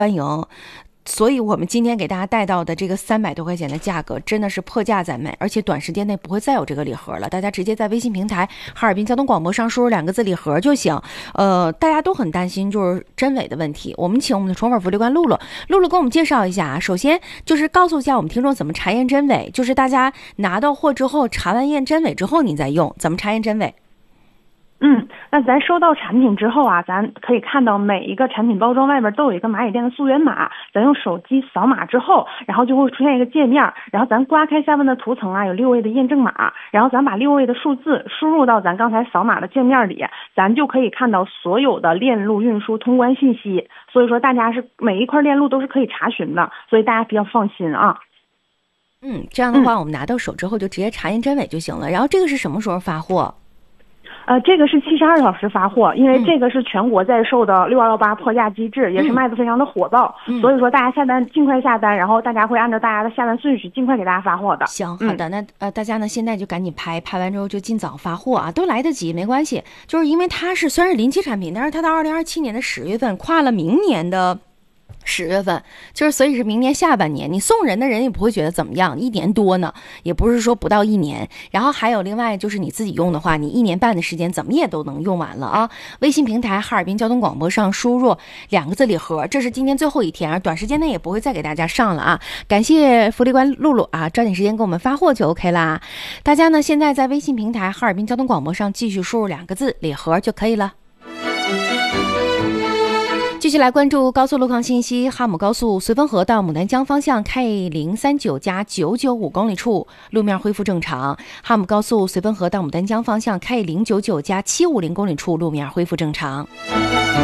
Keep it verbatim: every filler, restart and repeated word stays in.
欢迎。所以我们今天给大家带到的这个三百多块钱的价格真的是破价在卖，而且短时间内不会再有这个礼盒了，大家直接在微信平台哈尔滨交通广播上输入两个字礼盒就行。呃，大家都很担心就是真伪的问题，我们请我们的宠粉福利官露露，露露给我们介绍一下啊。首先就是告诉一下我们听众怎么查验真伪，就是大家拿到货之后查完验真伪之后你再用，怎么查验真伪？ 嗯，那咱收到产品之后啊，咱可以看到每一个产品包装外边都有一个蚂蚁店的溯源码，咱用手机扫码之后，然后就会出现一个界面，然后咱刮开下面的图层啊，有六位的验证码，然后咱把六位的数字输入到咱刚才扫码的界面里，咱就可以看到所有的链路运输通关信息。所以说大家是每一块链路都是可以查询的，所以大家比较放心啊。 嗯，这样的话我们拿到手之后就直接查验真伪就行了。然后这个是什么时候发货？ 呃，这个是七十二小时发货，因为这个是全国在售的六二幺八破价机制，嗯、也是卖的非常的火爆，嗯、所以说大家下单尽快下单，然后大家会按照大家的下单顺序尽快给大家发货的。 行，好的，嗯、那呃大家呢现在就赶紧拍，拍完之后就尽早发货啊，都来得及，没关系。就是因为它是虽然是临期产品，但是它到二零二七年的十月份跨了明年的十月份，就是所以是明年下半年，你送人的人也不会觉得怎么样，一年多呢，也不是说不到一年。然后还有另外就是你自己用的话，你一年半的时间怎么也都能用完了啊。微信平台哈尔滨交通广播上输入两个字礼盒，这是今天最后一天，而短时间内也不会再给大家上了啊。感谢福利官露露啊，抓紧时间给我们发货就 OK 啦。大家呢现在在微信平台哈尔滨交通广播上继续输入两个字礼盒就可以了。继续来关注高速路况信息，哈姆高速绥芬河到牡丹江方向 K 零三九加九九五公里处路面恢复正常，哈姆高速绥芬河到牡丹江方向 K 零九九加七五零公里处路面恢复正常。